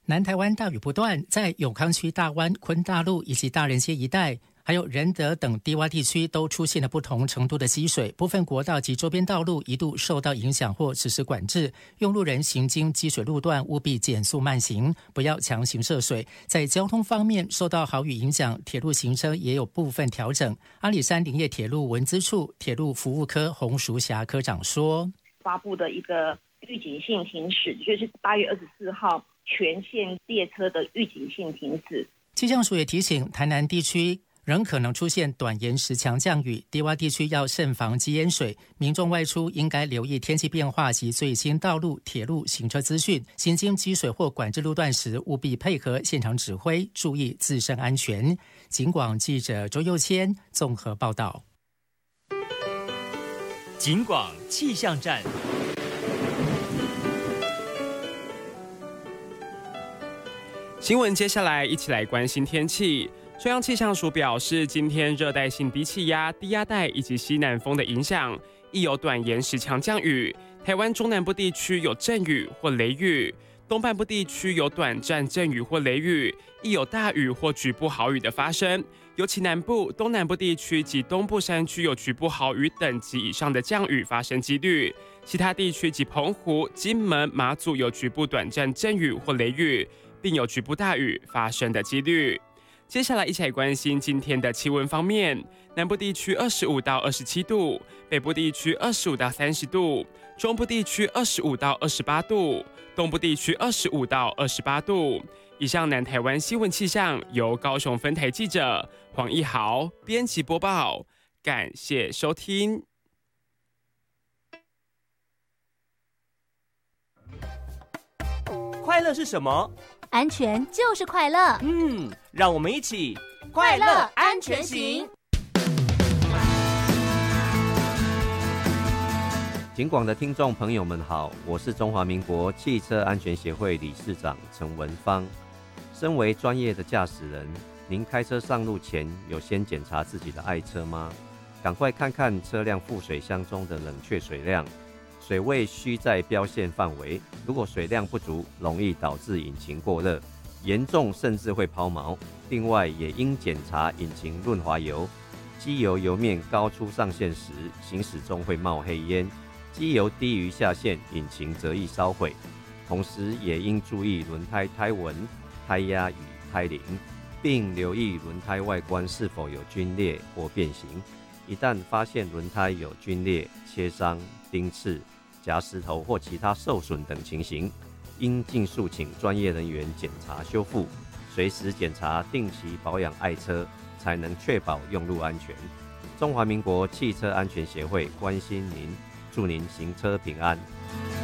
南台湾大雨不断，在永康区大湾、昆大路以及大人街一带，还有仁德等低洼地区都出现了不同程度的积水，部分国道及周边道路一度受到影响或实施管制，用路人行经积水路段务必减速慢行，不要强行涉水。在交通方面，受到豪雨影响，铁路行车也有部分调整。阿里山林业铁路文资处铁路服务科洪淑霞科长说， 发布的一个预警性停驶，就是8月24号全线列车的预警性停止。 气象署也提醒，台南地区仍可能出现短延时强降雨，低洼地区要慎防积淹水，民众外出应该留意天气变化及最新道路、铁路行车资讯，行经积水或管制路段时，务必配合现场指挥，注意自身安全。警广记者周佑谦综合报道。 警广气象站。 新闻接下来一起来关心天气。中央气象署表示，今天热带性低气压、低压带以及西南风的影响，亦有短延时强降雨。台湾中南部地区有阵雨或雷雨，东半部地区有短暂阵雨或雷雨，亦有大雨或局部豪雨的发生。尤其南部、东南部地区及东部山区有局部豪雨等级以上的降雨发生几率。其他地区及澎湖、金门、马祖有局部短暂阵雨或雷雨，并有局部大雨发生的几率。接下来一起来关心今天的气温方面，南部地区25到27度，北部地区25到30度，中部地区25到28度，东部地区25到28度。以上南台湾新闻气象由高雄分台记者黄义豪编辑播报，感谢收听。 快乐是什么？ 安全就是快乐。 让我们一起快乐安全行。 警广的听众朋友们好，我是中华民国汽车安全协会理事长陈文芳。身为专业的驾驶人，您开车上路前有先检查自己的爱车吗？赶快看看车辆副水箱中的冷却水量，水位需在标线范围，如果水量不足，容易导致引擎过热，严重甚至会抛锚。另外，也应检查引擎润滑油，机油油面高出上限时，行驶中会冒黑烟，机油低于下限，引擎则易烧毁。同时，也应注意轮胎胎纹、胎压与胎龄，并留意轮胎外观是否有皲裂或变形。一旦发现轮胎有皲裂、切伤、钉刺、夹石头或其他受损等情形，应尽速请专业人员检查修复，随时检查定期保养爱车，才能确保用路安全。中华民国汽车安全协会关心您，祝您行车平安。